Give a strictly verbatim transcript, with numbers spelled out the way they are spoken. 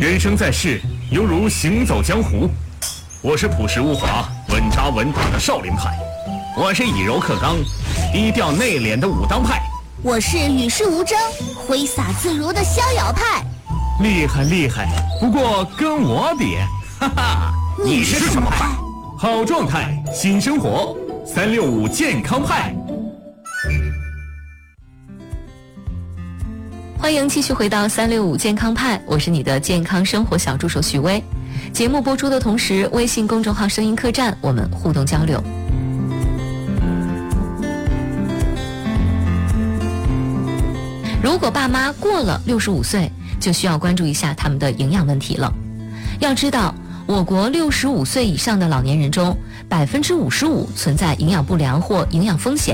人生在世，犹如行走江湖。我是朴实无华、稳扎稳打的少林派，我是以柔克刚、低调内敛的武当派， 我是与世无争、挥洒自如的逍遥派。 厉害厉害，不过跟我比，哈哈， 你是什么派？ 好状态，新生活，三六五健康派。 欢迎继续回到三六五健康派，我是你的健康生活小助手许巍。节目播出的同时，微信公众号声音客栈我们互动交流。如果爸妈过了六十五岁，就需要关注一下他们的营养问题了。要知道，我国六十五岁以上的老年人中，百分之五十五存在营养不良或营养风险。